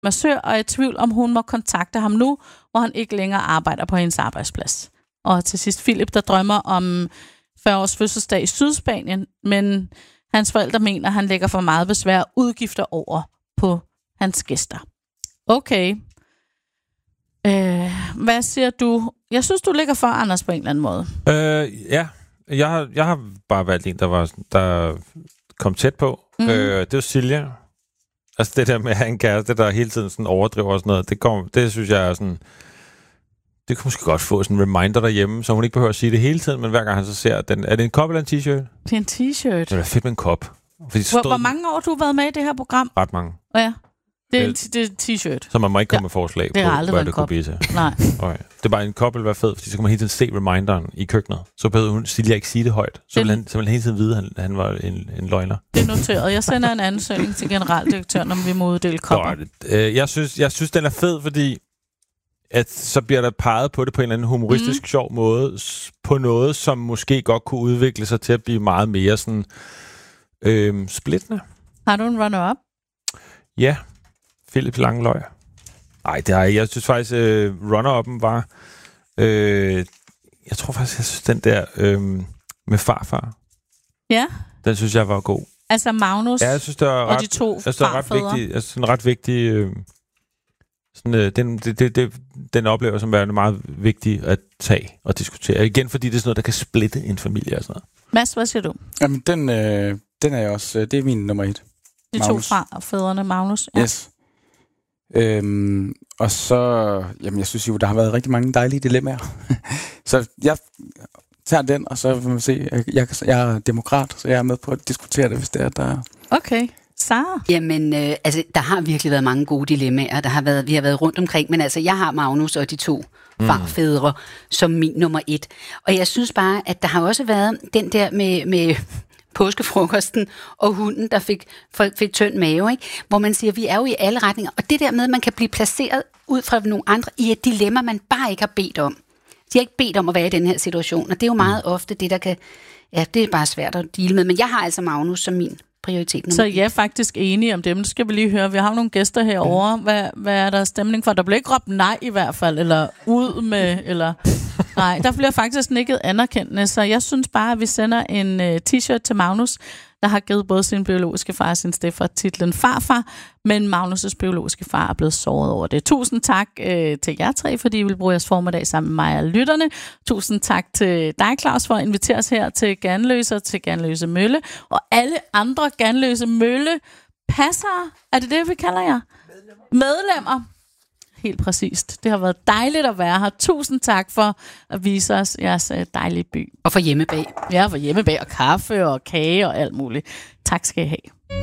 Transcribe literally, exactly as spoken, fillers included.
massør og er i tvivl, om hun må kontakte ham nu, hvor han ikke længere arbejder på hendes arbejdsplads. Og til sidst Philip, der drømmer om fyrre års fødselsdag i Sydspanien, men hans forældre mener, at han lægger for meget besvær og udgifter over på hans gæster. Okay. Øh, hvad siger du? Jeg synes, du ligger for, Anders, på en eller anden måde. Øh, ja, jeg har, jeg har bare valgt en, der, var, der kom tæt på. Mm. Øh, det var Silja. Altså det der med at have en kæreste, der hele tiden sådan overdriver og sådan noget, det, går, det synes jeg er sådan... Det kan måske godt få sådan en reminder derhjemme, så hun ikke behøver at sige det hele tiden, men hver gang han så ser den... Er det en kop eller en t-shirt? Det er en t-shirt. Det er fedt med en kop. Hvor, hvor mange år du har været med i det her program? Ret mange. Ja, det er en, det er en t-shirt. Så man må ikke komme ja. med forslag det på, hvad det kop. kunne blive til. Nej. Okay. Det er bare en kop, eller hvad fedt, fordi så kan man hele tiden se reminderen i køkkenet. Så behøver hun Silja ikke sige det højt. Så vil han, så vil han hele tiden vide, at han, han var en, en løgner. Det er noteret. Jeg sender en ansøgning til generaldirektøren, om vi må uddele kopper. Nå, øh, jeg, synes, jeg synes, den er fed, fordi at så bliver der peget på det på en eller anden humoristisk, mm. sjov måde, på noget, som måske godt kunne udvikle sig til at blive meget mere sådan øh, splittende. Har du en runner-up? Ja. Philip Langeløg. Nej, det har jeg. Jeg synes faktisk, øh, runner-up'en var... Øh, jeg tror faktisk, jeg synes, den der øh, med farfar. Ja. Den synes jeg var god. Altså Magnus ja, jeg synes, det var og ret, de to jeg synes, det var ret vigtig, jeg synes, en ret vigtig... Øh, sådan, øh, den, det, det, det, den oplever som værende meget vigtig at tage og diskutere. Igen, fordi det er sådan noget, der kan splitte en familie og sådan noget. Mads, hvad siger du? Jamen, den, øh, den er jeg også... Det er min nummer et. De Magnus. to fra fædrene, Magnus. Ja. Yes. Øhm, og så... Jamen, jeg synes jo, der har været rigtig mange dejlige dilemmaer. Så jeg tager den, og så vil man se... Jeg, jeg, jeg er demokrat, så jeg er med på at diskutere det, hvis det er, der... Okay. Sara? Jamen, øh, altså, der har virkelig været mange gode dilemmaer. Der har været, vi har været rundt omkring, men altså, jeg har Magnus og de to mm. farfædre som min nummer et. Og jeg synes bare, at der har også været den der med... med påskefrokosten og hunden, der fik, fik tynd mave, ikke? Hvor man siger, vi er jo i alle retninger. Og det der med, at man kan blive placeret ud fra nogle andre i et dilemma, man bare ikke har bedt om. De har ikke bedt om at være i den her situation, og det er jo meget ofte det, der kan... Ja, det er bare svært at deale med. Men jeg har altså Magnus som min prioritet. Så jeg er faktisk enig om det, men det skal vi lige høre. Vi har nogle gæster herovre. Hvad, hvad er der stemning for? Der bliver ikke råbt nej i hvert fald, eller ud med, eller... Nej, der bliver faktisk nikket anerkendende, så jeg synes bare, at vi sender en uh, t-shirt til Magnus, der har givet både sin biologiske far og sin stedfar titlen farfar, men Magnus' biologiske far er blevet såret over det. Tusind tak uh, til jer tre, fordi I vil bruge jeres formiddag sammen med mig og lytterne. Tusind tak til dig, Claus, for at invitere os her til Ganløse og til Ganløse Mølle, og alle andre Ganløse Mølle passere. Er det det, vi kalder jer? Medlemmer. Medlemmer. Helt præcist. Det har været dejligt at være her. Tusind tak for at vise os jeres dejlige by. Og for hjemmebag. Ja, for hjemmebag og kaffe og kage og alt muligt. Tak skal I have.